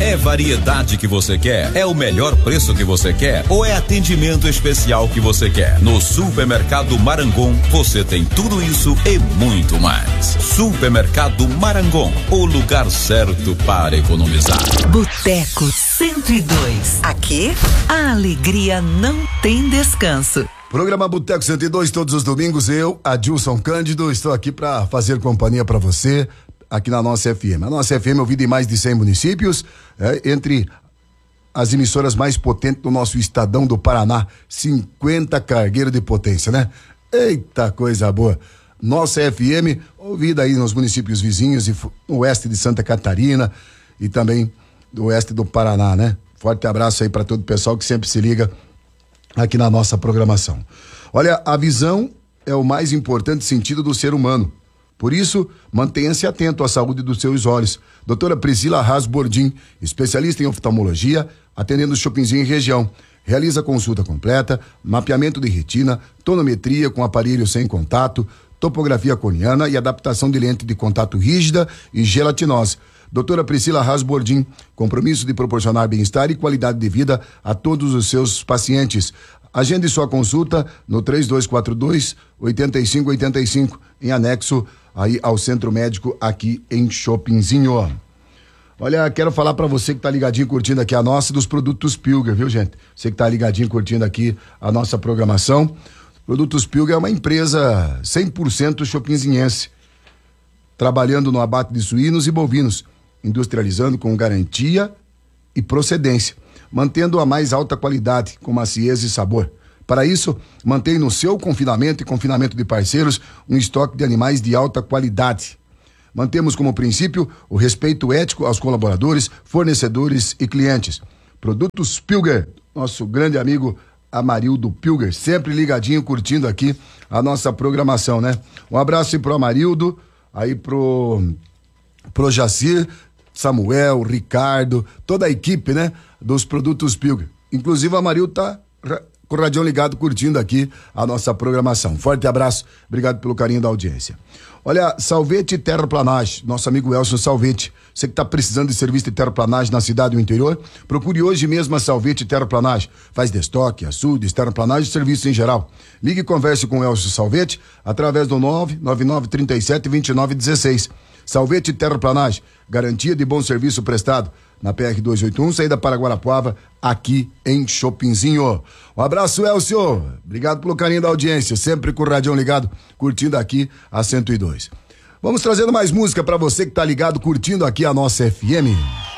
É variedade que você quer? É o melhor preço que você quer? Ou é atendimento especial que você quer? No Supermercado Marangon, você tem tudo isso e muito mais. Supermercado Marangon, o lugar certo para economizar. Boteco 102. Aqui, a alegria não tem descanso. Programa Boteco 102, todos os domingos, eu, Adilson Cândido, estou aqui para fazer companhia para você, aqui na nossa FM. A nossa FM é ouvida em mais de 100 municípios, entre as emissoras mais potentes do nosso estadão do Paraná, 50 cargueiros de potência, né? Eita coisa boa! Nossa FM, ouvida aí nos municípios vizinhos e no oeste de Santa Catarina e também do oeste do Paraná, né? Forte abraço aí para todo o pessoal que sempre se liga aqui na nossa programação. Olha, a visão é o mais importante sentido do ser humano. Por isso, mantenha-se atento à saúde dos seus olhos. Doutora Priscila Haas Bordim, especialista em oftalmologia, atendendo o Shoppingzinho em região. Realiza consulta completa, mapeamento de retina, tonometria com aparelho sem contato, topografia corneana e adaptação de lente de contato rígida e gelatinose. Doutora Priscila Haas Bordim, compromisso de proporcionar bem-estar e qualidade de vida a todos os seus pacientes. Agende sua consulta no 3242-8585, em anexo aí ao Centro Médico aqui em Shoppingzinho. Olha, quero falar para você que tá ligadinho curtindo aqui a nossa dos produtos Pilger, viu, gente? Você que tá ligadinho curtindo aqui a nossa programação. Produtos Pilger é uma empresa 100% shoppingzinhense, trabalhando no abate de suínos e bovinos, industrializando com garantia e procedência, mantendo a mais alta qualidade, com maciez e sabor. Para isso, mantém no seu confinamento e confinamento de parceiros um estoque de animais de alta qualidade. Mantemos como princípio o respeito ético aos colaboradores, fornecedores e clientes. Produtos Pilger, nosso grande amigo Amarildo Pilger, sempre ligadinho, curtindo aqui a nossa programação, né? Um abraço aí pro Amarildo, aí pro Jacir, Samuel, Ricardo, toda a equipe, né? Dos produtos Pilger. Inclusive o Amarildo tá com o radião ligado, curtindo aqui a nossa programação. Forte abraço, obrigado pelo carinho da audiência. Olha, Salvete Terraplanagem, nosso amigo Elcio Salvete. Você que está precisando de serviço de terraplanagem na cidade ou interior, procure hoje mesmo a Salvete Terraplanagem. Faz destoque, açudes, terraplanagem e serviços em geral. Ligue e converse com o Elcio Salvete através do 99937-2916. Salvete Terraplanagem, garantia de bom serviço prestado na PR 281, saída para Guarapuava, aqui em Shoppingzinho. Um abraço, Elcio. Obrigado pelo carinho da audiência, sempre com o radião ligado, curtindo aqui a 102. Vamos trazendo mais música para você que tá ligado, curtindo aqui a nossa FM.